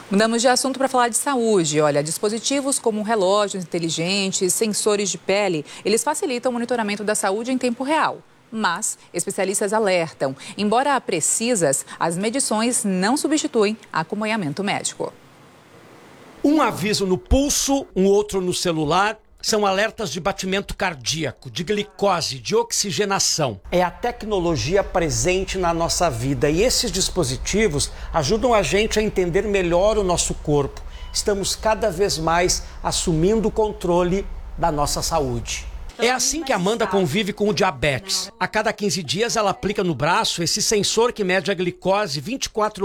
Mudamos de assunto para falar de saúde. Olha, dispositivos como relógios inteligentes, sensores de pele, eles facilitam o monitoramento da saúde em tempo real. Mas especialistas alertam, embora precisas, as medições não substituem acompanhamento médico. Um aviso no pulso, um outro no celular, são alertas de batimento cardíaco, de glicose, de oxigenação. É a tecnologia presente na nossa vida e esses dispositivos ajudam a gente a entender melhor o nosso corpo. Estamos cada vez mais assumindo o controle da nossa saúde. É assim que a Amanda convive com o diabetes. A cada 15 dias ela aplica no braço esse sensor que mede a glicose 24